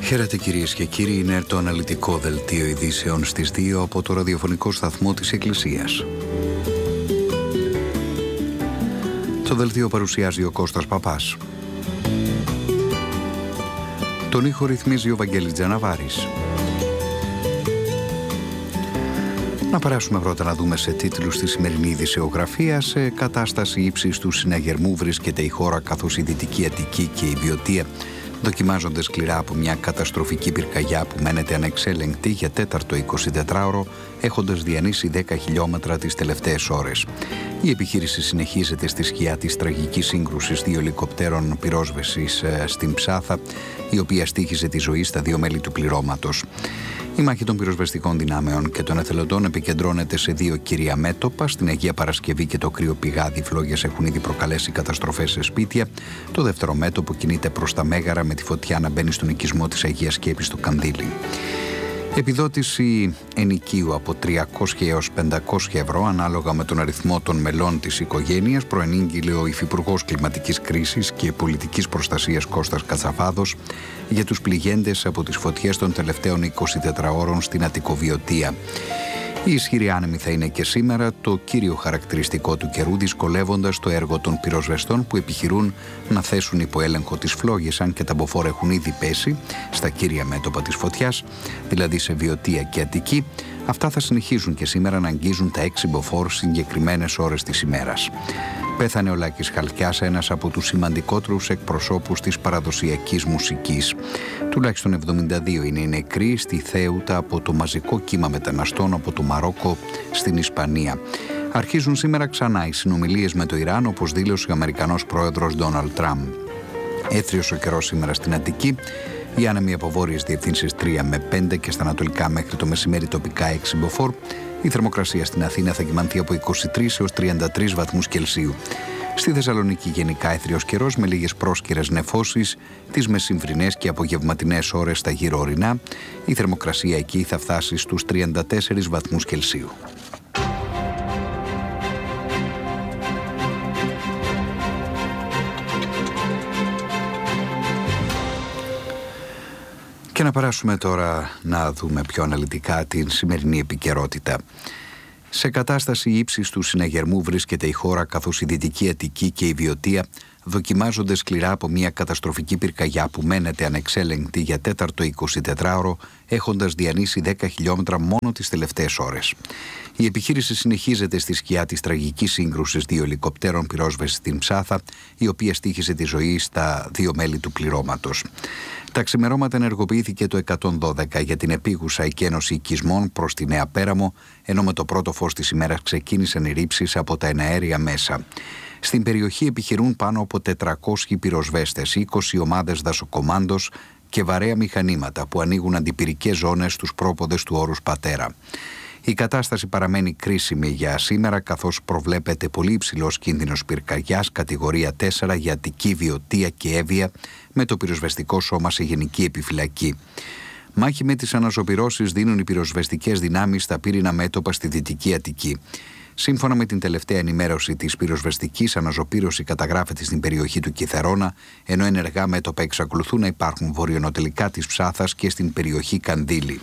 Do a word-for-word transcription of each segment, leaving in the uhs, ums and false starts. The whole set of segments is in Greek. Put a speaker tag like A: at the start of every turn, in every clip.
A: Χαίρετε κυρίες και κύριοι, είναι το αναλυτικό δελτίο ειδήσεων στις δύο από το ραδιοφωνικό σταθμό της Εκκλησίας. Το δελτίο παρουσιάζει ο Κώστας Παπάς. Τον ήχο ρυθμίζει ο Βαγγέλης Τζαναβάρης. Να περάσουμε πρώτα να δούμε σε τίτλους τη σημερινή ειδησεογραφία. Σε κατάσταση ύψης του συναγερμού βρίσκεται η χώρα, καθώς η Δυτική Αττική και η Βιωτία δοκιμάζονται σκληρά από μια καταστροφική πυρκαγιά που μένεται ανεξέλεγκτη για τέταρτο εικοσιτετράωρο, έχοντας διανύσει δέκα χιλιόμετρα τις τελευταίες ώρες. Η επιχείρηση συνεχίζεται στη σκιά της τραγικής σύγκρουσης δύο ελικοπτέρων πυρόσβεσης στην Ψάθα, η οποία στοίχιζε τη ζωή στα δύο μέλη του πληρώματος. Η μάχη των πυροσβεστικών δυνάμεων και των εθελοντών επικεντρώνεται σε δύο κύρια μέτωπα. Στην Αγία Παρασκευή και το κρύο πηγάδι φλόγες έχουν ήδη προκαλέσει καταστροφές σε σπίτια. Το δεύτερο μέτωπο κινείται προς τα Μέγαρα, με τη φωτιά να μπαίνει στον οικισμό της Αγίας Σκέπης στο Κανδύλι. Επιδότηση ενοικίου από τριακόσια έως πεντακόσια ευρώ ανάλογα με τον αριθμό των μελών της οικογένειας, προενήγγειλε ο Υφυπουργός Κλιματικής Κρίσης και Πολιτικής Προστασίας Κώστας Κατσαφάδος για τους πληγέντες από τις φωτιές των τελευταίων εικοσιτετράωρων στην Αττικοβιωτία. Η ισχυρή άνεμη θα είναι και σήμερα το κύριο χαρακτηριστικό του καιρού, δυσκολεύοντας το έργο των πυροσβεστών που επιχειρούν να θέσουν υπό έλεγχο τις φλόγες, αν και τα μποφόρ έχουν ήδη πέσει στα κύρια μέτωπα της φωτιάς, δηλαδή σε Βιωτία και Αττική. Αυτά θα συνεχίζουν και σήμερα να αγγίζουν τα έξι μποφόρ συγκεκριμένες ώρες της ημέρας. Πέθανε ο Λάκης Χαλκιάς, ένας από τους σημαντικότερους εκπροσώπους της παραδοσιακής μουσικής. Τουλάχιστον εβδομήντα δύο είναι οι νεκροί στη Θέουτα από το μαζικό κύμα μεταναστών από το Μαρόκο στην Ισπανία. Αρχίζουν σήμερα ξανά οι συνομιλίες με το Ιράν, όπως δήλωσε ο Αμερικανός πρόεδρος Ντόναλντ Τραμπ. Έθριος ο καιρός σήμερα στην Αττική. Οι άνεμοι από βόρειες διευθύνσεις τρία με πέντε και στα ανατολικά μέχρι το μεσημέρι τοπικά έξι μποφόρ. Η θερμοκρασία στην Αθήνα θα κυμανθεί από είκοσι τρεις έως τριάντα τρεις βαθμούς Κελσίου. Στη Θεσσαλονίκη γενικά έθριος καιρός με λίγες πρόσκαιρες νεφώσεις τις μεσημβρινές και απογευματινές ώρες στα γύρω ορεινά. Η θερμοκρασία εκεί θα φτάσει στους τριάντα τέσσερις βαθμούς Κελσίου. Και να περάσουμε τώρα να δούμε πιο αναλυτικά την σημερινή επικαιρότητα. Σε κατάσταση ύψης του συναγερμού βρίσκεται η χώρα, καθώς η Δυτική Αττική και η Βιωτία δοκιμάζονται σκληρά από μια καταστροφική πυρκαγιά που μένεται ανεξέλεγκτη για τέταρτο εικοσιτετράωρο, έχοντας διανύσει δέκα χιλιόμετρα μόνο τις τελευταίες ώρες. Η επιχείρηση συνεχίζεται στη σκιά της τραγικής σύγκρουσης δύο ελικοπτέρων πυρόσβεσης στην Ψάθα, η οποία στοίχισε τη ζωή στα δύο μέλη του πληρώματος. Τα ξημερώματα ενεργοποιήθηκε το εκατόν δώδεκα για την επίγουσα εκένωση οικισμών προς τη Νέα Πέραμο, ενώ με το πρώτο φως της ημέρας ξεκίνησαν οι ρήψεις από τα εναέρια μέσα. Στην περιοχή επιχειρούν πάνω από τετρακόσιοι πυροσβέστες, είκοσι ομάδες δασοκομάντος και βαρέα μηχανήματα που ανοίγουν αντιπυρικές ζώνες στους πρόποδες του όρους Πατέρα. Η κατάσταση παραμένει κρίσιμη για σήμερα, καθώς προβλέπεται πολύ υψηλός κίνδυνος πυρκαγιάς κατηγορία τέσσερα για Αττική, Βιωτία και Εύβοια, με το πυροσβεστικό σώμα σε γενική επιφυλακή. Μάχη με τις αναζωπυρώσεις δίνουν οι πυροσβεστικές δυνάμεις στα πύρινα μέτωπα στη Δυτική Αττική. Σύμφωνα με την τελευταία ενημέρωση της πυροσβεστικής, αναζωπήρωση καταγράφεται στην περιοχή του Κιθερώνα, ενώ ενεργά μέτωπα εξακολουθούν να υπάρχουν βορειοανατολικά της Ψάθας και στην περιοχή Κανδύλι.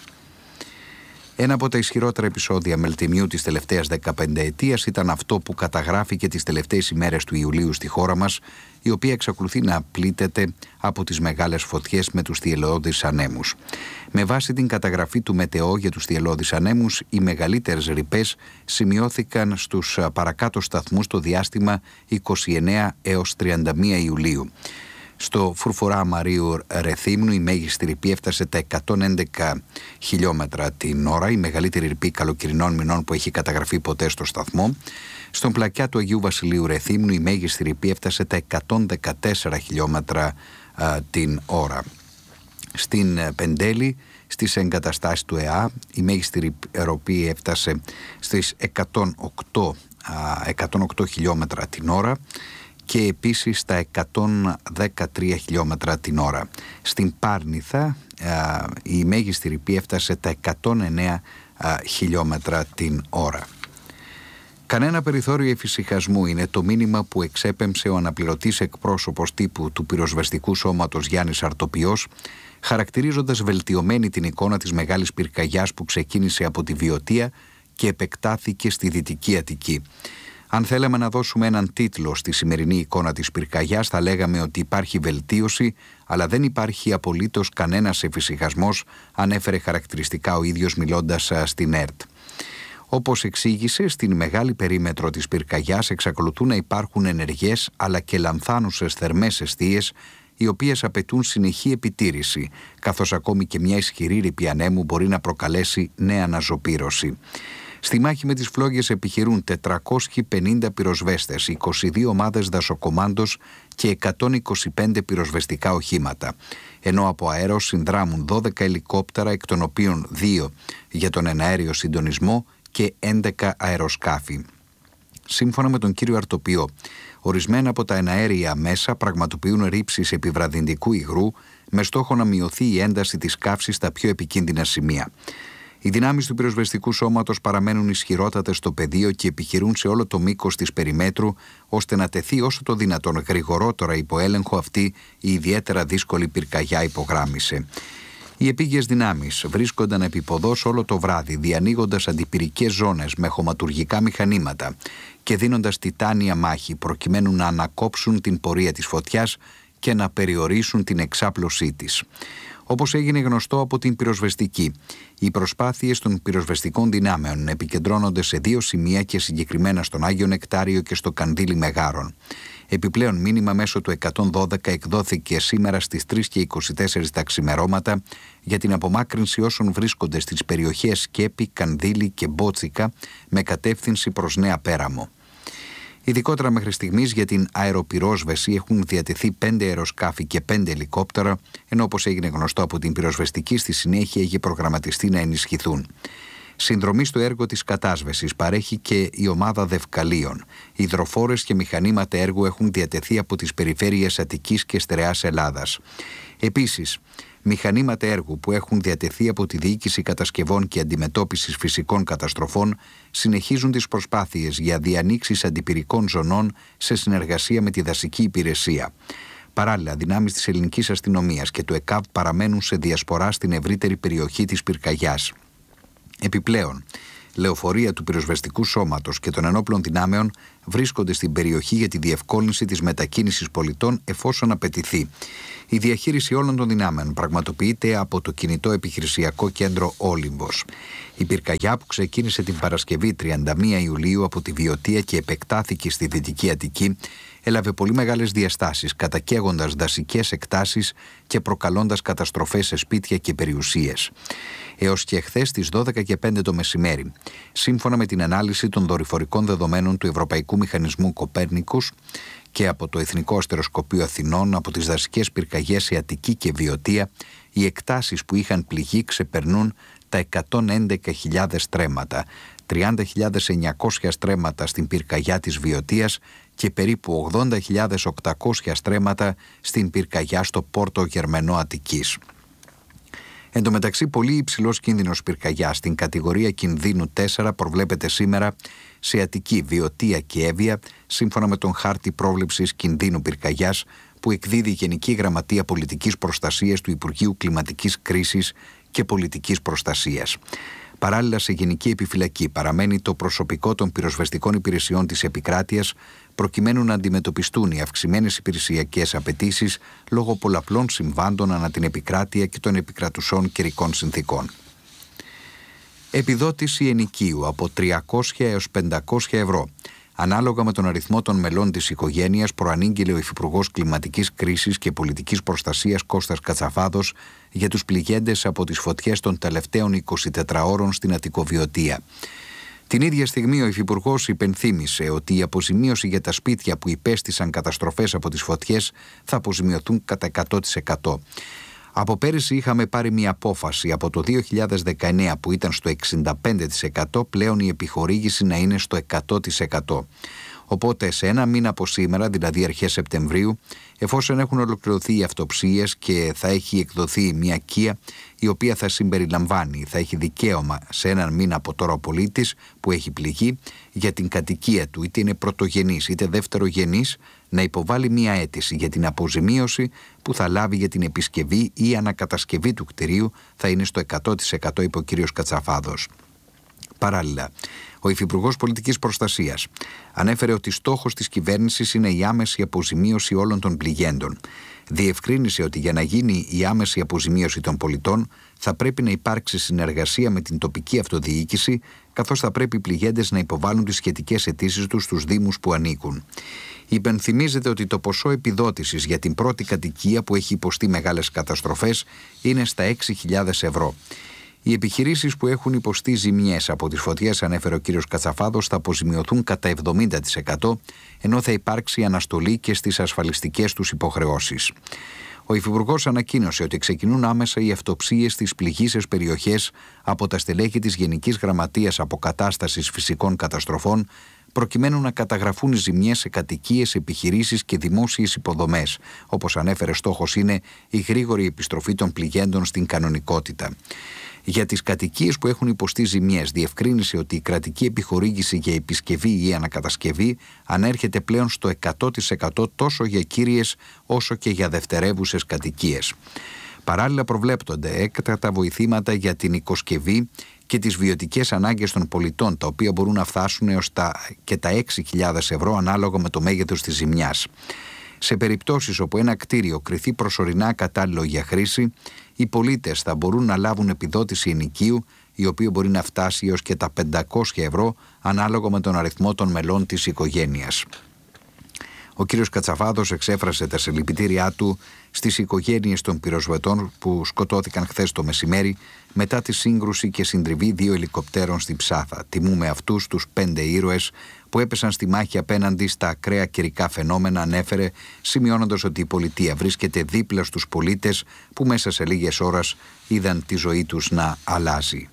A: Ένα από τα ισχυρότερα επεισόδια μελτημιού της τελευταίας δεκαπενταετίας ήταν αυτό που καταγράφηκε τις τελευταίες ημέρες του Ιουλίου στη χώρα μας, η οποία εξακολουθεί να πλήττεται από τις μεγάλες φωτιές με τους θυελλώδεις ανέμους. Με βάση την καταγραφή του Μετεό για τους θυελλώδεις ανέμους, οι μεγαλύτερες ρηπές σημειώθηκαν στους παρακάτω σταθμούς το διάστημα είκοσι εννέα έως τριάντα μία Ιουλίου. Στο Φουρφορά Μαρίου Ρεθύμνου η μέγιστη ρηπή έφτασε τα εκατόν έντεκα χιλιόμετρα την ώρα, η μεγαλύτερη ρηπή καλοκαιρινών μηνών που έχει καταγραφεί ποτέ στο σταθμό. Στον πλακιά του Αγίου Βασιλείου Ρεθύμνου η μέγιστη ρηπή έφτασε τα εκατόν δεκατέσσερα χιλιόμετρα α, την ώρα. Στην Πεντέλη, στις εγκαταστάσεις του ΕΑ, η μέγιστη ρηπή έφτασε στις εκατόν οκτώ χιλιόμετρα την ώρα και επίσης στα εκατόν δεκατρία χιλιόμετρα την ώρα. Στην Πάρνηθα η μέγιστη ρηπή έφτασε τα εκατόν εννέα χιλιόμετρα την ώρα. Κανένα περιθώριο εφησυχασμού είναι το μήνυμα που εξέπεμψε ο αναπληρωτής εκπρόσωπος τύπου του πυροσβεστικού σώματος Γιάννης Αρτοπιός, χαρακτηρίζοντας βελτιωμένη την εικόνα της μεγάλης πυρκαγιάς που ξεκίνησε από τη Βιωτία και επεκτάθηκε στη Δυτική Αττική. Αν θέλαμε να δώσουμε έναν τίτλο στη σημερινή εικόνα της πυρκαγιάς, θα λέγαμε ότι υπάρχει βελτίωση, αλλά δεν υπάρχει απολύτως κανένας εφησυχασμός, ανέφερε χαρακτηριστικά ο ίδιος μιλώντας στην ΕΡΤ. Όπως εξήγησε, στην μεγάλη περίμετρο της πυρκαγιάς εξακολουθούν να υπάρχουν ενεργές αλλά και λανθάνουσες θερμές εστίες, οι οποίες απαιτούν συνεχή επιτήρηση, καθώς ακόμη και μια ισχυρή ρήπη ανέμου μπορεί να προκαλέσει νέα αναζωπήρωση. Στη μάχη με τις φλόγες επιχειρούν τετρακόσιοι πενήντα πυροσβέστες, είκοσι δύο ομάδες δασοκομάντος και εκατόν είκοσι πέντε πυροσβεστικά οχήματα, ενώ από αέρος συνδράμουν δώδεκα ελικόπτερα, εκ των οποίων δύο για τον εναέριο συντονισμό και έντεκα αεροσκάφη. Σύμφωνα με τον κύριο Αρτοπιό, ορισμένα από τα εναέρια μέσα πραγματοποιούν ρήψεις επιβραδυντικού υγρού με στόχο να μειωθεί η ένταση της καύσης στα πιο επικίνδυνα σημεία. Οι δυνάμεις του πυροσβεστικού σώματος παραμένουν ισχυρότατες στο πεδίο και επιχειρούν σε όλο το μήκος της περιμέτρου, ώστε να τεθεί όσο το δυνατόν γρηγορότερα υπό έλεγχο αυτή η ιδιαίτερα δύσκολη πυρκαγιά, υπογράμμισε. Οι επίγειες δυνάμεις βρίσκονταν επιποδός όλο το βράδυ, διανοίγοντας αντιπυρικές ζώνες με χωματουργικά μηχανήματα και δίνοντας τιτάνια μάχη προκειμένου να ανακόψουν την πορεία της φωτιάς και να περιορίσουν την εξάπλωσή της. Όπως έγινε γνωστό από την πυροσβεστική, οι προσπάθειες των πυροσβεστικών δυνάμεων επικεντρώνονται σε δύο σημεία και συγκεκριμένα στον Άγιο Νεκτάριο και στο Κανδύλι Μεγάρων. Επιπλέον μήνυμα μέσω του εκατόν δώδεκα εκδόθηκε σήμερα στις τρεις και είκοσι τέσσερα τα ξημερώματα για την απομάκρυνση όσων βρίσκονται στις περιοχές Σκέπη, Κανδύλι και Μπότσικα με κατεύθυνση προς Νέα Πέραμο. Ειδικότερα μέχρι στιγμής για την αεροπυρόσβεση έχουν διατεθεί πέντε αεροσκάφη και πέντε ελικόπτερα, ενώ όπως έγινε γνωστό από την πυροσβεστική, στη συνέχεια είχε προγραμματιστεί να ενισχυθούν. Συνδρομή στο έργο της κατάσβεσης παρέχει και η ομάδα Δευκαλίων. Υδροφόρες και μηχανήματα έργου έχουν διατεθεί από τις περιφέρειες Αττικής και Στερεάς Ελλάδας. Επίσης, μηχανήματα έργου που έχουν διατεθεί από τη Διοίκηση Κατασκευών και Αντιμετώπισης Φυσικών Καταστροφών συνεχίζουν τις προσπάθειες για διανοίξεις αντιπυρικών ζωνών σε συνεργασία με τη Δασική Υπηρεσία. Παράλληλα, δυνάμεις της ελληνικής αστυνομίας και του ΕΚΑΒ παραμένουν σε διασπορά στην ευρύτερη περιοχή της πυρκαγιάς. Επιπλέον, λεωφορεία του πυροσβεστικού σώματος και των ενόπλων δυνάμεων βρίσκονται στην περιοχή για τη διευκόλυνση της μετακίνησης πολιτών εφόσον απαιτηθεί. Η διαχείριση όλων των δυνάμεων πραγματοποιείται από το κινητό επιχειρησιακό κέντρο Όλυμβος. Η πυρκαγιά, που ξεκίνησε την Παρασκευή τριάντα μία Ιουλίου από τη Βιωτία και επεκτάθηκε στη Δυτική Αττική, έλαβε πολύ μεγάλες διαστάσεις, κατακαίγοντας δασικές εκτάσεις και προκαλώντας καταστροφές σε σπίτια και περιουσίες. Έως και χθες στις δώδεκα και πέντε το μεσημέρι, σύμφωνα με την ανάλυση των δορυφορικών δεδομένων του Ευρωπαϊκού Μηχανισμού Κοπέρνικους και από το Εθνικό Αστεροσκοπείο Αθηνών, από τις δασικές πυρκαγιές σε Αττική και Βιωτία, οι εκτάσεις που είχαν πληγεί ξεπερνούν τα εκατόν έντεκα χιλιάδες στρέμματα, τριάντα χιλιάδες εννιακόσια στρέμματα στην πυρκαγιά της Βιωτίας και περίπου ογδόντα χιλιάδες οκτακόσια στρέμματα στην πυρκαγιά στο Πόρτο Γερμενό Αττικής. Εν τω μεταξύ, πολύ υψηλός κίνδυνος πυρκαγιάς στην κατηγορία κινδύνου τέσσερα προβλέπεται σήμερα σε Αττική, Βιωτία και Εύβοια, σύμφωνα με τον χάρτη πρόβλεψης κινδύνου πυρκαγιάς που εκδίδει η Γενική Γραμματεία Πολιτικής Προστασίας του Υπουργείου Κλιματικής Κρίσης και Πολιτικής Προστασίας. Παράλληλα, σε γενική επιφυλακή παραμένει το προσωπικό των πυροσβεστικών υπηρεσιών της επικράτειας, προκειμένου να αντιμετωπιστούν οι αυξημένες υπηρεσιακές απαιτήσεις λόγω πολλαπλών συμβάντων ανά την επικράτεια και των επικρατουσών καιρικών συνθήκων. Επιδότηση ενοικίου από τριακόσια έως πεντακόσια ευρώ. Ανάλογα με τον αριθμό των μελών της οικογένειας, προανήγγειλε ο Υφυπουργός Κλιματικής Κρίσης και Πολιτικής Προστασίας Κώστας Κατσαφάδος για τους πληγέντες από τις φωτιές των τελευταίων εικοσιτετράωρων στην Αττικοβιωτία. Την ίδια στιγμή ο Υφυπουργός υπενθύμησε ότι η αποζημίωση για τα σπίτια που υπέστησαν καταστροφές από τις φωτιές θα αποζημιωθούν κατά εκατό τοις εκατό. Από πέρυσι είχαμε πάρει μια απόφαση από το δύο χιλιάδες δεκαεννέα που ήταν στο εξήντα πέντε τοις εκατό, πλέον η επιχορήγηση να είναι στο εκατό τοις εκατό. Οπότε σε ένα μήνα από σήμερα, δηλαδή αρχές Σεπτεμβρίου, εφόσον έχουν ολοκληρωθεί οι αυτοψίες και θα έχει εκδοθεί μια κία η οποία θα συμπεριλαμβάνει, θα έχει δικαίωμα σε έναν μήνα από τώρα ο πολίτης που έχει πληγεί για την κατοικία του, είτε είναι πρωτογενής είτε δευτερογενής, να υποβάλει μια αίτηση για την αποζημίωση που θα λάβει για την επισκευή ή ανακατασκευή του κτηρίου, θα είναι στο εκατό τοις εκατό, είπε ο κ. Κατσαφάδος. Παράλληλα, ο Υφυπουργός Πολιτικής Προστασίας ανέφερε ότι στόχος της κυβέρνησης είναι η άμεση αποζημίωση όλων των πληγέντων. Διευκρίνησε ότι για να γίνει η άμεση αποζημίωση των πολιτών θα πρέπει να υπάρξει συνεργασία με την τοπική αυτοδιοίκηση, καθώς θα πρέπει οι πληγέντες να υποβάλουν τις σχετικές αιτήσεις τους στους δήμους που ανήκουν. Υπενθυμίζεται ότι το ποσό επιδότησης για την πρώτη κατοικία που έχει υποστεί μεγάλες καταστροφές είναι στα έξι χιλιάδες ευρώ. Οι επιχειρήσεις που έχουν υποστεί ζημιές από τις φωτιές, ανέφερε ο κ. Κατσαφάδος, θα αποζημιωθούν κατά εβδομήντα τοις εκατό, ενώ θα υπάρξει αναστολή και στις ασφαλιστικές τους υποχρεώσεις. Ο Υφυπουργός ανακοίνωσε ότι ξεκινούν άμεσα οι αυτοψίες στις πληγείσες περιοχές από τα στελέχη της Γενικής Γραμματείας Αποκατάστασης Φυσικών Καταστροφών, προκειμένου να καταγραφούν οι ζημιές σε κατοικίες, επιχειρήσεις και δημόσιες υποδομές. Όπως ανέφερε, στόχος είναι η γρήγορη επιστροφή των πληγέντων στην κανονικότητα. Για τις κατοικίες που έχουν υποστεί ζημιές, διευκρίνησε ότι η κρατική επιχορήγηση για επισκευή ή ανακατασκευή ανέρχεται πλέον στο εκατό τοις εκατό τόσο για κύριες όσο και για δευτερεύουσες κατοικίες. Παράλληλα, προβλέπτονται έκτακτα βοηθήματα για την οικοσκευή και τις βιωτικές ανάγκες των πολιτών, τα οποία μπορούν να φτάσουν έως τα, και τα έξι χιλιάδες ευρώ ανάλογα με το μέγεθος της ζημιάς. Σε περιπτώσεις όπου ένα κτίριο κριθεί προσωρινά κατάλληλο για χρήση, οι πολίτες θα μπορούν να λάβουν επιδότηση ενοικίου, η οποία μπορεί να φτάσει έως και τα πεντακόσια ευρώ ανάλογα με τον αριθμό των μελών της οικογένειας. Ο κ. Κατσαφάδος εξέφρασε τα συλληπιτήριά του στις οικογένειες των πυροσβετών που σκοτώθηκαν χθες το μεσημέρι μετά τη σύγκρουση και συντριβή δύο ελικοπτέρων στην Ψάθα. Τιμούμε αυτούς τους πέντε ήρωες που έπεσαν στη μάχη απέναντι στα ακραία καιρικά φαινόμενα, ανέφερε, σημειώνοντας ότι η πολιτεία βρίσκεται δίπλα στους πολίτες που μέσα σε λίγες ώρες είδαν τη ζωή τους να αλλάζει.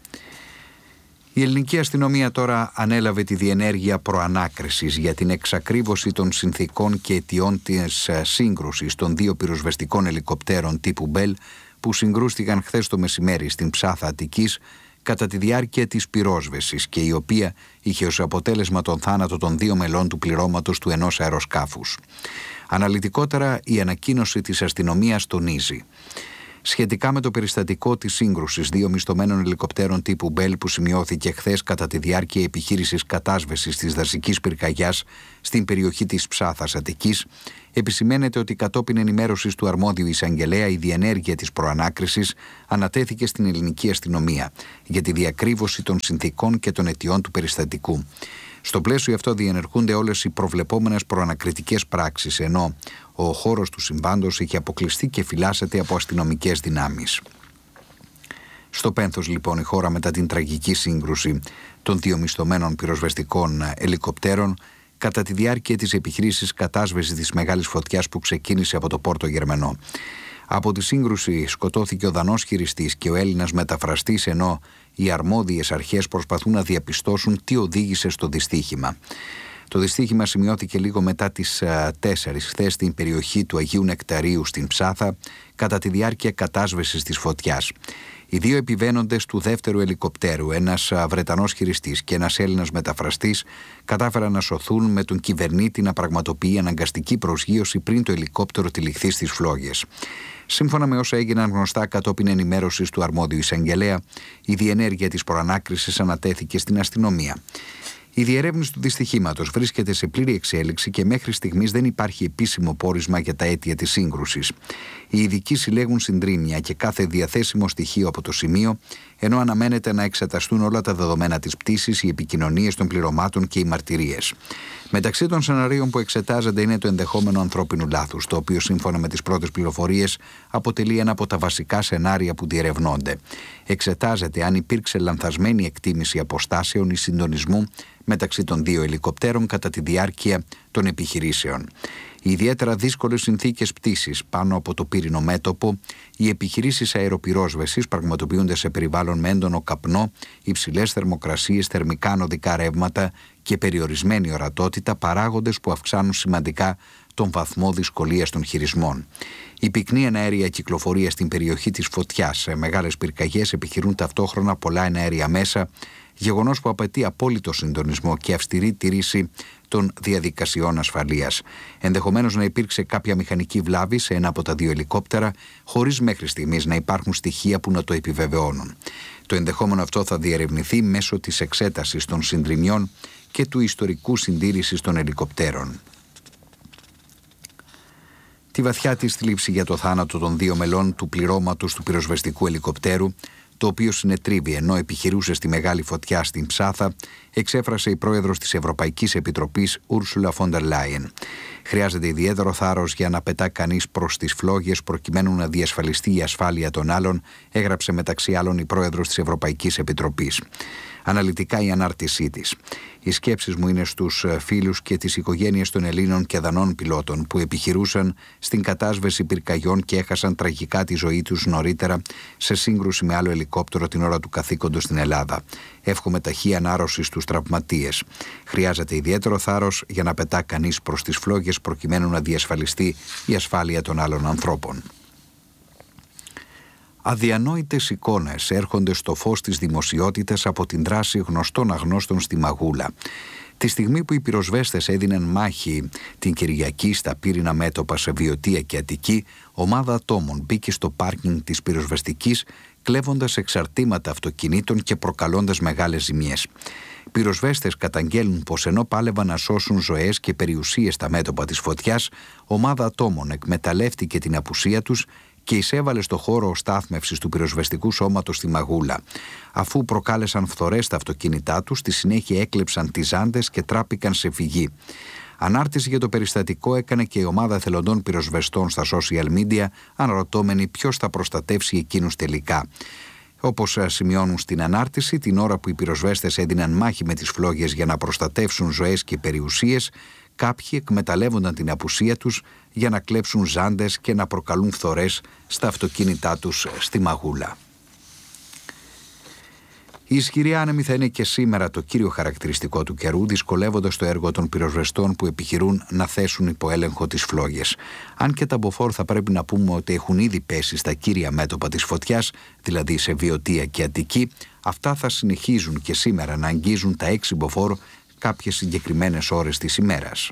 A: Η ελληνική αστυνομία τώρα ανέλαβε τη διενέργεια προανάκρισης για την εξακρίβωση των συνθήκων και αιτιών της σύγκρουσης των δύο πυροσβεστικών ελικοπτέρων τύπου Μπέλ που συγκρούστηκαν χθες το μεσημέρι στην Ψάθα Αττικής κατά τη διάρκεια της πυρόσβεσης και η οποία είχε ως αποτέλεσμα τον θάνατο των δύο μελών του πληρώματος του ενός αεροσκάφους. Αναλυτικότερα, η ανακοίνωση της αστυνομίας τονίζει: σχετικά με το περιστατικό της σύγκρουσης δύο μισθωμένων ελικοπτέρων τύπου Μπέλ που σημειώθηκε χθες κατά τη διάρκεια επιχείρησης κατάσβεσης της δασικής πυρκαγιάς στην περιοχή της Ψάθας Αττικής, επισημαίνεται ότι κατόπιν ενημέρωσης του αρμόδιου εισαγγελέα η διενέργεια της προανάκρισης ανατέθηκε στην ελληνική αστυνομία για τη διακρύβωση των συνθήκων και των αιτιών του περιστατικού. Στο πλαίσιο αυτό διενεργούνται όλες οι προβλεπόμενες προανακριτικές πράξεις, ενώ ο χώρος του συμβάντος είχε αποκλειστεί και φυλάσσεται από αστυνομικές δυνάμεις. Στο πένθος λοιπόν η χώρα μετά την τραγική σύγκρουση των δύο μισθωμένων πυροσβεστικών ελικοπτέρων κατά τη διάρκεια της επιχείρησης κατάσβεσης της μεγάλης φωτιάς που ξεκίνησε από το Πόρτο Γερμενό. Από τη σύγκρουση σκοτώθηκε ο Δανός χειριστής και ο Έλληνας μεταφραστής, ενώ οι αρμόδιες αρχές προσπαθούν να διαπιστώσουν τι οδήγησε στο δυστύχημα. Το δυστύχημα σημειώθηκε λίγο μετά τις τέσσερις χθες στην περιοχή του Αγίου Νεκταρίου στην Ψάθα κατά τη διάρκεια κατάσβεσης της φωτιάς. Οι δύο επιβαίνοντες του δεύτερου ελικοπτέρου, ένας Βρετανός χειριστής και ένας Έλληνας μεταφραστής, κατάφεραν να σωθούν με τον κυβερνήτη να πραγματοποιεί αναγκαστική προσγείωση πριν το ελικόπτερο τυλιχθεί στις φλόγες. Σύμφωνα με όσα έγιναν γνωστά κατόπιν ενημέρωσης του αρμόδιου εισαγγελέα, η διενέργεια της προανάκρισης ανατέθηκε στην αστυνομία. Η διερεύνηση του δυστυχήματος βρίσκεται σε πλήρη εξέλιξη και μέχρι στιγμής δεν υπάρχει επίσημο πόρισμα για τα αίτια της σύγκρουσης. Οι ειδικοί συλλέγουν συντρίμμια και κάθε διαθέσιμο στοιχείο από το σημείο, ενώ αναμένεται να εξεταστούν όλα τα δεδομένα της πτήσης, οι επικοινωνίες των πληρωμάτων και οι μαρτυρίες. Μεταξύ των σεναρίων που εξετάζονται είναι το ενδεχόμενο ανθρώπινου λάθους, το οποίο σύμφωνα με τις πρώτες πληροφορίες αποτελεί ένα από τα βασικά σενάρια που διερευνώνται. Εξετάζεται αν υπήρξε λανθασμένη εκτίμηση αποστάσεων ή συντονισμού μεταξύ των δύο ελικοπτέρων κατά τη διάρκεια των επιχειρήσεων. Οι ιδιαίτερα δύσκολες συνθήκες πτήσης πάνω από το πύρινο μέτωπο, οι επιχειρήσεις αεροπυρόσβεσης πραγματοποιούνται σε περιβάλλον με έντονο καπνό, υψηλές θερμοκρασίες, θερμικά ανωδικά ρεύματα και περιορισμένη ορατότητα, παράγοντες που αυξάνουν σημαντικά τον βαθμό δυσκολίας των χειρισμών. Η πυκνή εναέρια κυκλοφορία στην περιοχή της φωτιάς, σε μεγάλες πυρκαγιές επιχειρούν ταυτόχρονα πολλά εναέρια μέσα, γεγονός που απαιτεί απόλυτο συντονισμό και αυστηρή τήρηση των διαδικασιών ασφαλείας. Ενδεχομένως να υπήρξε κάποια μηχανική βλάβη σε ένα από τα δύο ελικόπτερα, χωρίς μέχρι στιγμής να υπάρχουν στοιχεία που να το επιβεβαιώνουν. Το ενδεχόμενο αυτό θα διερευνηθεί μέσω της εξέτασης των συντριμιών και του ιστορικού συντήρησης των ελικοπτέρων. Τη βαθιά της θλίψη για το θάνατο των δύο μελών του πληρώματος του πυροσβεστικού ελικοπτέρου, το οποίο συνετρίβει ενώ επιχειρούσε στη μεγάλη φωτιά στην Ψάθα, εξέφρασε η πρόεδρος της Ευρωπαϊκής Επιτροπής Ursula von der Leyen. Χρειάζεται ιδιαίτερο θάρρος για να πετά κανείς προς τις φλόγες προκειμένου να διασφαλιστεί η ασφάλεια των άλλων, έγραψε μεταξύ άλλων η πρόεδρος της Ευρωπαϊκής Επιτροπής. Αναλυτικά η ανάρτησή της. Οι σκέψεις μου είναι στους φίλους και τις οικογένειες των Ελλήνων και Δανών πιλότων που επιχειρούσαν στην κατάσβεση πυρκαγιών και έχασαν τραγικά τη ζωή τους νωρίτερα σε σύγκρουση με άλλο ελικόπτερο την ώρα του καθήκοντος στην Ελλάδα. Εύχομαι ταχύ ανάρρωση στους τραυματίες. Χρειάζεται ιδιαίτερο θάρρος για να πετά κανείς προς τις φλόγες προκειμένου να διασφαλιστεί η ασφάλεια των άλλων ανθρώπων. Αδιανόητες εικόνες έρχονται στο φως της δημοσιότητας από την δράση γνωστών αγνώστων στη Μαγούλα. Τη στιγμή που οι πυροσβέστες έδιναν μάχη την Κυριακή στα πύρινα μέτωπα σε Βιωτία και Αττική, ομάδα ατόμων μπήκε στο πάρκινγκ της πυροσβεστικής, κλέβοντας εξαρτήματα αυτοκινήτων και προκαλώντας μεγάλες ζημιές. Πυροσβέστες καταγγέλνουν πως ενώ πάλευαν να σώσουν ζωές και περιουσίες στα μέτωπα της φωτιάς, ομάδα ατόμων εκμεταλλεύτηκε την απουσία τους και εισέβαλε στο χώρο στάθμευσης του πυροσβεστικού σώματος στη Μαγούλα. Αφού προκάλεσαν φθορές στα αυτοκίνητά τους, στη συνέχεια έκλεψαν τις ζάντες και τράπηκαν σε φυγή. Ανάρτηση για το περιστατικό έκανε και η ομάδα εθελοντών πυροσβεστών στα social media, αναρωτώμενοι ποιος θα προστατεύσει εκείνους τελικά. Όπως σημειώνουν στην ανάρτηση, την ώρα που οι πυροσβέστες έδιναν μάχη με τις φλόγες για να προστατεύσουν ζωές και περιουσίες, κάποιοι εκμεταλλεύονταν την απουσία τους για να κλέψουν ζάντες και να προκαλούν φθορές στα αυτοκίνητά τους στη Μαγούλα. Η ισχυρή άνεμη θα είναι και σήμερα το κύριο χαρακτηριστικό του καιρού, δυσκολεύοντας το έργο των πυροσβεστών που επιχειρούν να θέσουν υπό έλεγχο τις φλόγες. Αν και τα μποφόρ θα πρέπει να πούμε ότι έχουν ήδη πέσει στα κύρια μέτωπα της φωτιάς, δηλαδή σε Βιωτία και Αττική, αυτά θα συνεχίζουν και σήμερα να αγγίζουν τα έξι μποφόρ κάποιες συγκεκριμένες ώρες της ημέρας.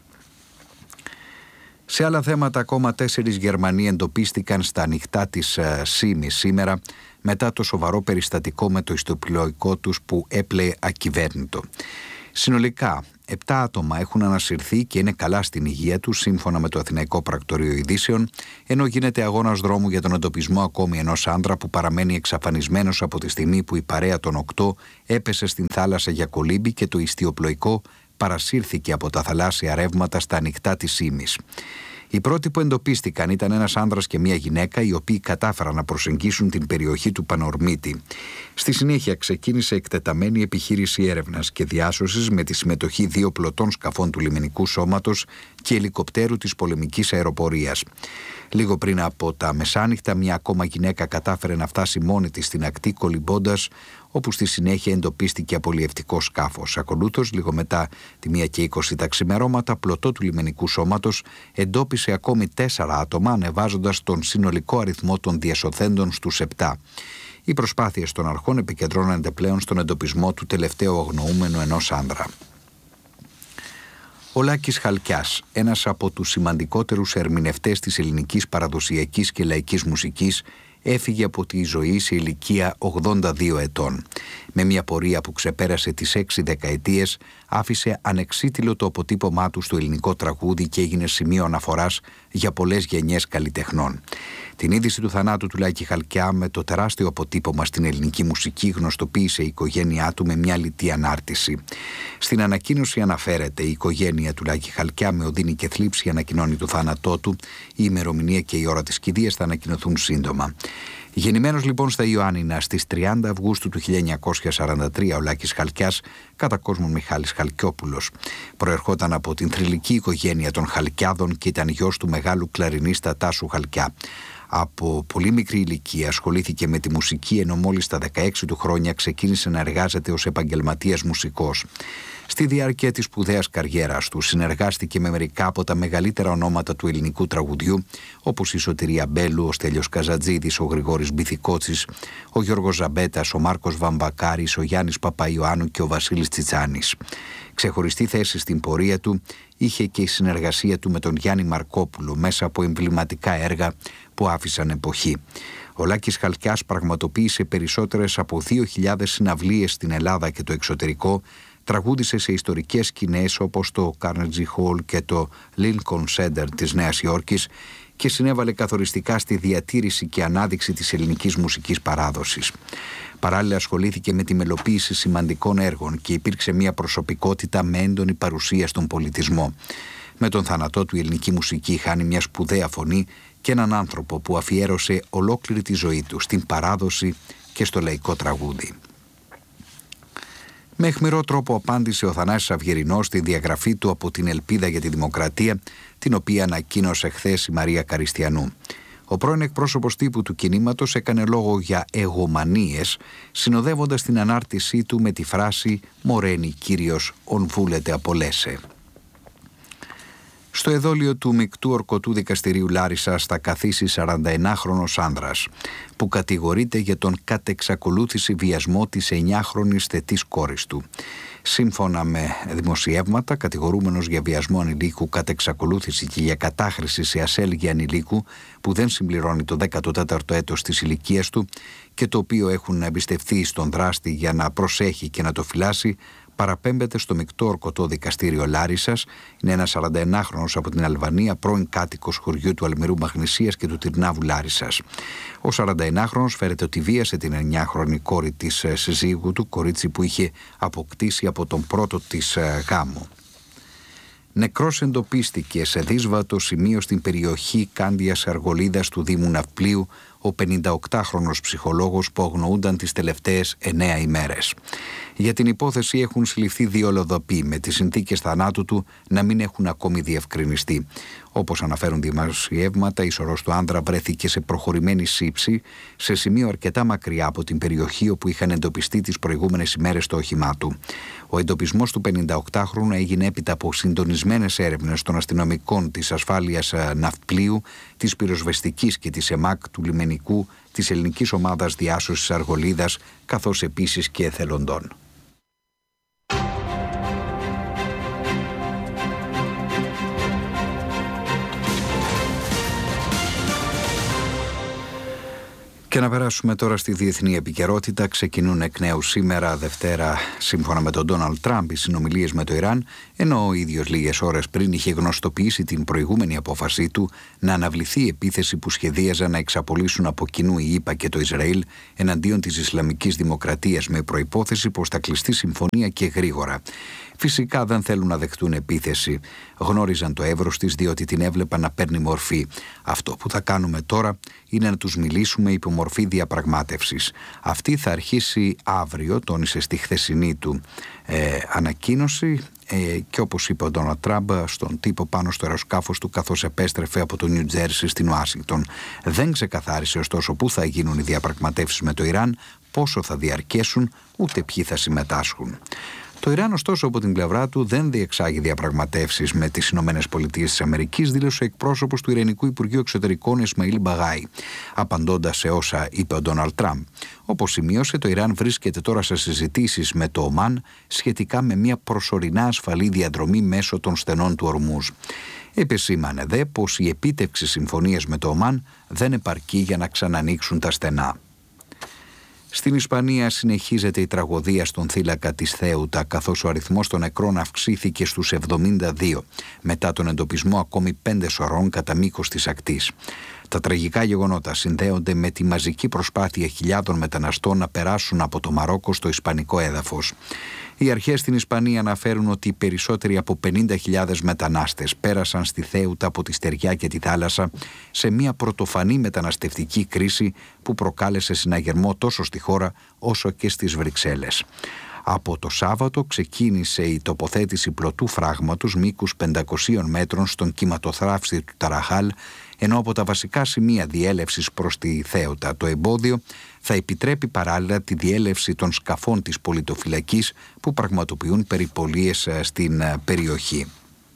A: Σε άλλα θέματα, ακόμα τέσσερις Γερμανοί εντοπίστηκαν στα ανοιχτά της Σίμης σήμερα μετά το σοβαρό περιστατικό με το ιστοπλοϊκό τους που έπλεε ακυβέρνητο. Συνολικά, επτά άτομα έχουν ανασυρθεί και είναι καλά στην υγεία τους, σύμφωνα με το Αθηναϊκό Πρακτορείο Ειδήσεων, ενώ γίνεται αγώνας δρόμου για τον εντοπισμό ακόμη ενός άντρα που παραμένει εξαφανισμένος από τη στιγμή που η παρέα των οκτώ έπεσε στην θάλασσα για κολύμπη και το ιστιοπλοϊκό παρασύρθηκε από τα θαλάσσια ρεύματα στα ανοιχτά της Σίμης. Οι πρώτοι που εντοπίστηκαν ήταν ένας άνδρας και μια γυναίκα, οι οποίοι κατάφεραν να προσεγγίσουν την περιοχή του Πανορμίτη. Στη συνέχεια ξεκίνησε εκτεταμένη επιχείρηση έρευνας και διάσωσης με τη συμμετοχή δύο πλωτών σκαφών του λιμενικού σώματος και ελικοπτέρου της πολεμικής αεροπορίας. Λίγο πριν από τα μεσάνυχτα, μια ακόμα γυναίκα κατάφερε να φτάσει μόνη της στην ακτή κολυμπώντας, όπου στη συνέχεια εντοπίστηκε απολιευτικό σκάφος. Ακολούθως, λίγο μετά τη μία και είκοσι τα ξημερώματα, πλωτό του λιμενικού σώματος εντόπισε ακόμη τέσσερα άτομα, ανεβάζοντας τον συνολικό αριθμό των διασωθέντων στους επτά. Οι προσπάθειες των αρχών επικεντρώνονται πλέον στον εντοπισμό του τελευταίου αγνοούμενου ενός άνδρα. Ο Λάκης Χαλκιάς, ένας από τους σημαντικότερους ερμηνευτές της ελληνικής παραδοσιακής και λαϊκής μουσικής, έφυγε από τη ζωή σε ηλικία ογδόντα δύο ετών. Με μια πορεία που ξεπέρασε τις έξι δεκαετίες, άφησε ανεξίτηλο το αποτύπωμά του στο ελληνικό τραγούδι και έγινε σημείο αναφοράς για πολλές γενιές καλλιτεχνών. Την είδηση του θανάτου του Λάκη Χαλκιά με το τεράστιο αποτύπωμα στην ελληνική μουσική γνωστοποίησε η οικογένειά του με μια λιτή ανάρτηση. Στην ανακοίνωση αναφέρεται: η οικογένεια του Λάκη Χαλκιά με οδύνη και θλίψη ανακοινώνει το θάνατό του. Η ημερομηνία και η ώρα της κηδείας θα ανακοινωθούν σύντομα. Γεννημένος λοιπόν στα Ιωάννινα στις τριάντα Αυγούστου του χίλια εννιακόσια σαράντα τρία, ο Λάκης Χαλκιάς, κατά κόσμον Μιχάλης Χαλκιόπουλος. Προερχόταν από την θρυλική οικογένεια των Χαλκιάδων και ήταν γιος του μεγάλου κλαρινίστα Τάσου Χαλκιά. Από πολύ μικρή ηλικία ασχολήθηκε με τη μουσική, ενώ μόλις στα δεκαέξι του χρόνια ξεκίνησε να εργάζεται ως επαγγελματίας μουσικός. Στη διάρκεια της σπουδαίας καριέρας του συνεργάστηκε με μερικά από τα μεγαλύτερα ονόματα του ελληνικού τραγουδιού, όπως η Σωτηρία Μπέλου, ο Στέλιος Καζατζίδης, ο Γρηγόρης Μπιθικότσης, ο Γιώργος Ζαμπέτας, ο Μάρκος Βαμβακάρης, ο Γιάννης Παπαϊωάννου και ο Βασίλης Τσιτσάνης. Ξεχωριστή θέση στην πορεία του είχε και η συνεργασία του με τον Γιάννη Μαρκόπουλο μέσα από εμβληματικά έργα που άφησαν εποχή. Ο Λάκης Χαλκιάς πραγματοποίησε περισσότερες από δύο χιλιάδες συναυλίες στην Ελλάδα και το εξωτερικό, τραγούδισε σε ιστορικές σκηνές όπως το Carnegie Hall και το Lincoln Center της Νέας Υόρκης και συνέβαλε καθοριστικά στη διατήρηση και ανάδειξη της ελληνικής μουσικής παράδοσης. Παράλληλα ασχολήθηκε με τη μελοποίηση σημαντικών έργων και υπήρξε μια προσωπικότητα με έντονη παρουσία στον πολιτισμό. Με τον θάνατό του η ελληνική μουσική χάνει μια σπουδαία φωνή και έναν άνθρωπο που αφιέρωσε ολόκληρη τη ζωή του στην παράδοση και στο λαϊκό τραγούδι. Με αιχμηρό τρόπο απάντησε ο Θανάσης Αυγερινός στη διαγραφή του από την Ελπίδα για τη Δημοκρατία, την οποία ανακοίνωσε χθες η Μαρία Καριστιανού. Ο πρώην εκπρόσωπος τύπου του κινήματος έκανε λόγο για εγωμανίες, συνοδεύοντας την ανάρτησή του με τη φράση «Μορένη κύριος, ον βούλετε απολέσε». Στο εδόλιο του Μεικτού Ορκωτού Δικαστηρίου Λάρισας θα καθίσει σαρανταενάχρονος άνδρας που κατηγορείται για τον κατεξακολούθηση βιασμό της εννιάχρονης θετής κόρης του. Σύμφωνα με δημοσιεύματα, κατηγορούμενος για βιασμό ανηλίκου κατεξακολούθηση και για κατάχρηση σε ασέλγεια ανηλίκου που δεν συμπληρώνει το δέκατο τέταρτο έτος της ηλικίας του και το οποίο έχουν εμπιστευτεί στον δράστη για να προσέχει και να το φυλάσει, παραπέμπεται στο Μεικτό Ορκωτό Δικαστήριο Λάρισσας. Είναι ένας σαρανταενάχρονος από την Αλβανία, πρώην κάτοικος χωριού του Αλμυρού Μαγνησίας και του Τυρνάβου Λάρισσας. Ο σαρανταενάχρονος φέρεται ότι βίασε την εννιάχρονη κόρη της συζύγου του, κορίτσι που είχε αποκτήσει από τον πρώτο της γάμο. Νεκρός εντοπίστηκε σε δύσβατο σημείο στην περιοχή Κάντιας Αργολίδας του Δήμου Ναυπλίου ο πενηνταοκτάχρονος ψυχολόγος που αγνοούνταν τις τελευταίες εννέα ημέρες. Για την υπόθεση έχουν συλληφθεί δύο λοδοποί, με τις συνθήκες θανάτου του να μην έχουν ακόμη διευκρινιστεί. Όπως αναφέρουν δημοσιεύματα, η σωρός του άνδρα βρέθηκε σε προχωρημένη σύψη, σε σημείο αρκετά μακριά από την περιοχή όπου είχαν εντοπιστεί τις προηγούμενες ημέρες το όχημά του. Ο εντοπισμός του πενηνταοκτάχρονου έγινε έπειτα από συντονισμένες έρευνες των αστυνομικών της ασφάλειας Ναυπλίου, της πυροσβεστικής και της ΕΜΑΚ του λιμενικού, της ελληνικής ομάδας διάσωσης Αργολίδας, καθώς επίσης και εθελοντών. Και να περάσουμε τώρα στη διεθνή επικαιρότητα. Ξεκινούν εκ νέου σήμερα, Δευτέρα, σύμφωνα με τον Ντόναλντ Τραμπ, οι συνομιλίες με το Ιράν, ενώ ο ίδιος λίγες ώρες πριν είχε γνωστοποιήσει την προηγούμενη απόφασή του να αναβληθεί η επίθεση που σχεδίαζαν να εξαπολύσουν από κοινού η ΗΠΑ και το Ισραήλ εναντίον της Ισλαμικής Δημοκρατίας, με προϋπόθεση πως θα κλειστεί συμφωνία και γρήγορα. Φυσικά δεν θέλουν να δεχτούν επίθεση. Γνώριζαν το εύρος της, διότι την έβλεπαν να παίρνει μορφή. Αυτό που θα κάνουμε τώρα είναι να τους μιλήσουμε υπό μορφή διαπραγμάτευσης. Αυτή θα αρχίσει αύριο, τόνισε στη χθεσινή του ε, ανακοίνωση ε, και όπως είπε ο Ντόναλντ Τραμπ στον τύπο πάνω στο αεροσκάφος του καθώς επέστρεφε από το Νιου Τζέρσι στην Ουάσιγκτον. Δεν ξεκαθάρισε ωστόσο πού θα γίνουν οι διαπραγματεύσεις με το Ιράν, πόσο θα διαρκέσουν, ούτε ποιοι θα συμμετάσχουν. Το Ιράν, ωστόσο, από την πλευρά του δεν διεξάγει διαπραγματεύσεις με τις Ηνωμένες Πολιτείες της Αμερικής, δήλωσε ο εκπρόσωπος του Ιρανικού Υπουργείου Εξωτερικών Ισμαήλ Μπαγάη, απαντώντας σε όσα είπε ο Ντόναλντ Τραμπ. Όπως σημείωσε, το Ιράν βρίσκεται τώρα σε συζητήσεις με το Ομάν σχετικά με μια προσωρινά ασφαλή διαδρομή μέσω των στενών του Ορμούζ. Επεσήμανε δε πως η επίτευξη συμφωνίας με το Ομάν δεν επαρκεί για να ξανανοίξουν τα στενά. Στην Ισπανία συνεχίζεται η τραγωδία στον θύλακα της Θέουτα, καθώς ο αριθμός των νεκρών αυξήθηκε στους εβδομήντα δύο, μετά τον εντοπισμό ακόμη πέντε σωρών κατά μήκος της ακτής. Τα τραγικά γεγονότα συνδέονται με τη μαζική προσπάθεια χιλιάδων μεταναστών να περάσουν από το Μαρόκο στο ισπανικό έδαφος. Οι αρχές στην Ισπανία αναφέρουν ότι περισσότεροι από πενήντα χιλιάδες μετανάστες πέρασαν στη Θέουτα από τη στεριά και τη θάλασσα σε μια πρωτοφανή μεταναστευτική κρίση που προκάλεσε συναγερμό τόσο στη χώρα όσο και στις Βρυξέλλες. Από το Σάββατο ξεκίνησε η τοποθέτηση πλωτού φράγματος μήκους πεντακοσίων μέτρων στον κυματοθράφστη του Ταραχάλ, ενώ από τα βασικά σημεία διέλευσης προς τη Θέουτα το εμπόδιο θα επιτρέπει παράλληλα τη διέλευση των σκαφών της πολιτοφυλακής που πραγματοποιούν περιπολίες στην περιοχή.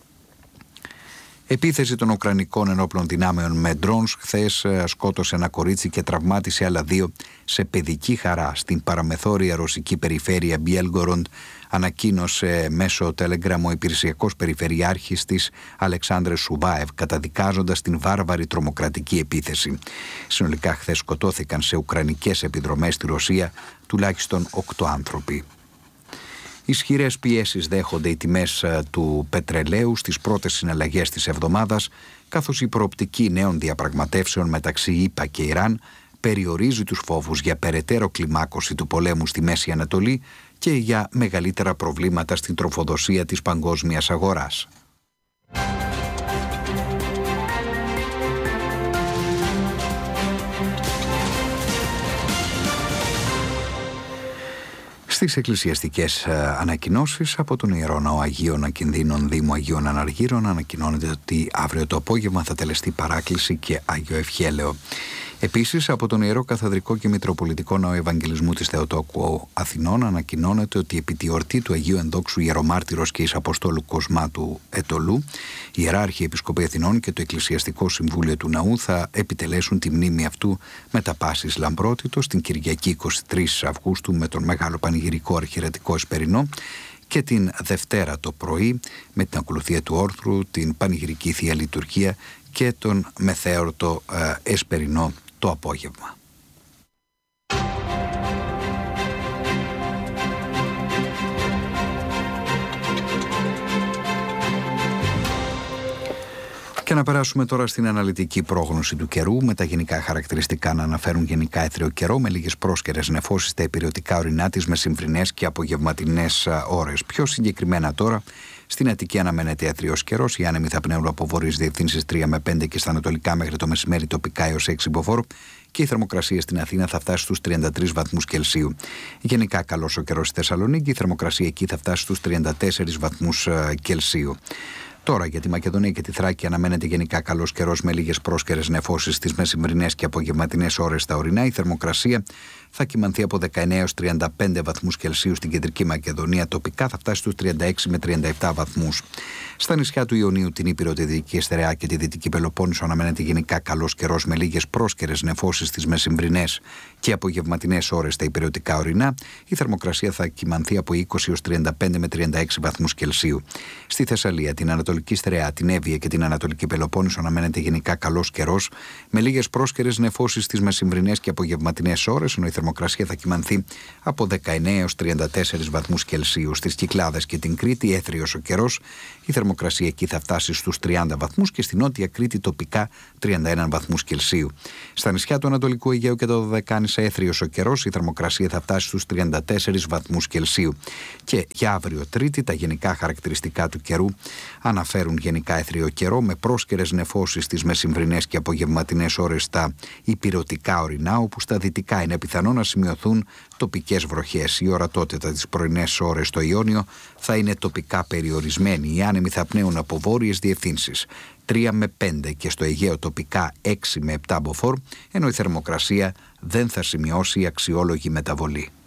A: Επίθεση των Ουκρανικών ενόπλων δυνάμεων με ντρόνς χθες σκότωσε ένα κορίτσι και τραυμάτισε άλλα δύο σε παιδική χαρά στην παραμεθόρια ρωσική περιφέρεια Μπιέλγκοροντ, ανακοίνωσε μέσω Telegram ο υπηρεσιακός περιφερειάρχης της Αλεξάνδρε Σουβάευ, καταδικάζοντας την βάρβαρη τρομοκρατική επίθεση. Συνολικά χθες σκοτώθηκαν σε ουκρανικές επιδρομές στη Ρωσία τουλάχιστον οκτώ άνθρωποι. Ισχυρές πιέσεις δέχονται οι τιμές του πετρελαίου στις πρώτες συναλλαγές της εβδομάδας, καθώς η προοπτική νέων διαπραγματεύσεων μεταξύ ΗΠΑ και Ιράν περιορίζει τους φόβους για περαιτέρω κλιμάκωση του πολέμου στη Μέση Ανατολή και για μεγαλύτερα προβλήματα στην τροφοδοσία της παγκόσμιας αγοράς. Στις εκκλησιαστικές ανακοινώσεις από τον Ιερό Ναό Αγίων Ακινδύνων Δήμου Αγίων Αναργύρων ανακοινώνεται ότι αύριο το απόγευμα θα τελεστεί παράκληση και Άγιο Ευχέλαιο. Επίσης, από τον Ιερό Καθεδρικό και Μητροπολιτικό Ναό Ευαγγελισμού της Θεοτόκου Αθηνών ανακοινώνεται ότι επί τη εορτή του Αγίου Ενδόξου Ιερομάρτυρος και Εις-Αποστόλου Κοσμάτου Ετωλού, οι Ιεράρχοι Επισκοποί Αθηνών και το Εκκλησιαστικό Συμβούλιο του Ναού θα επιτελέσουν τη μνήμη αυτού με τα πάσης λαμπρότητος την Κυριακή εικοστή τρίτη Αυγούστου με τον Μεγάλο Πανηγυρικό Αρχιερατικό Εσπερινό και την Δευτέρα το πρωί με την ακολουθία του όρθρου, την Πανηγυρική Θεία Λειτουργία και τον μεθέωρτο ε, Εσπερινό το απόγευμα. Και να περάσουμε τώρα στην αναλυτική πρόγνωση του καιρού, με τα γενικά χαρακτηριστικά να αναφέρουν γενικά έθριο καιρό με λίγες πρόσκαιρες νεφώσεις στα υπηρετικά ορεινά της μεσημβρινές και απογευματινές ώρες. Πιο συγκεκριμένα τώρα, στην Αττική αναμένεται έθριος καιρός, οι άνεμοι θα πνέουν από βόρειες διευθύνσεις τρία με πέντε και στα ανατολικά μέχρι το μεσημέρι τοπικά έως έξι μποφόρ και η θερμοκρασία στην Αθήνα θα φτάσει στους τριάντα τρεις βαθμούς Κελσίου. Γενικά καλός ο καιρός στη Θεσσαλονίκη, η θερμοκρασία εκεί θα φτάσει στους τριάντα τέσσερις βαθμούς Κελσίου. Τώρα για τη Μακεδονία και τη Θράκη αναμένεται γενικά καλός καιρός με λίγες πρόσκαιρες νεφώσεις στις μεσημβρινές και απογευματινές ώρες στα ορεινά. Η θερμοκρασία θα κυμανθεί από δεκαεννέα έως τριάντα πέντε βαθμούς Κελσίου στην κεντρική Μακεδονία. Τοπικά θα φτάσει στους τριάντα έξι με τριάντα επτά βαθμούς. Στα νησιά του Ιωνίου, την Ήπειρο, τη Δυτική Στερεά και τη Δυτική Πελοπόννησο αναμένεται γενικά καλός καιρός με λίγες πρόσκαιρες νεφώσεις στις μεσημβρινές και απογευματινές ώρες στα υπηρετικά ορεινά. Η θερμοκρασία θα κυμανθεί από είκοσι έως τριάντα πέντε με τριάντα έξι βαθμούς Κελσίου. Στη Θεσσαλία, την Ανατολική Στερεά, την Εύβοια και την Ανατολική Πελοπόννησο αναμένεται γενικά καλός καιρός με λίγες πρόσκαιρες νεφώσεις στις μεσημβρινές και απογευματινές ώρες, ενώ η θερμοκρασία θα κυμανθεί από δεκαεννέα έως τριάντα τέσσερις βαθμούς Κελσίου. Στις Κυκλάδες και την Κρήτη έθριος ο καιρός, η θερμοκρασία εκεί θα φτάσει στους τριάντα βαθμούς και στη Νότια Κρήτη τοπικά τριάντα ένα βαθμούς Κελσίου. Στα νησιά του Ανατολικού Αιγαίου και τα Δωδεκάνησα έθριος ο καιρός, η θερμοκρασία θα φτάσει στους τριάντα τέσσερις βαθμούς Κελσίου. Και για αύριο Τρίτη τα γενικά χαρακτηριστικά του καιρού αναφέρουν γενικά έθριο καιρό με πρόσκαιρες νεφώσεις στις μεσημβρινές και απογευματινές ώρες στα υπηρετικά ορεινά, όπου στα δυτικά είναι πιθανό να σημειωθούν τοπικές βροχές. Η ορατότητα τις πρωινές ώρες στο Ιόνιο θα είναι τοπικά περιορισμένη. Οι άνεμοι θα πνέουν από βόρειες διευθύνσεις τρία με πέντε και στο Αιγαίο τοπικά έξι με επτά μποφόρ, ενώ η θερμοκρασία δεν θα σημειώσει αξιόλογη μεταβολή.